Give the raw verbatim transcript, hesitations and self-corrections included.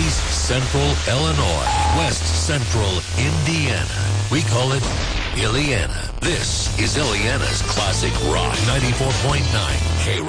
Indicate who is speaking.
Speaker 1: East Central Illinois, West Central Indiana. We call it Illiana. This is Illiana's Classic Rock ninety-four point nine K R O C.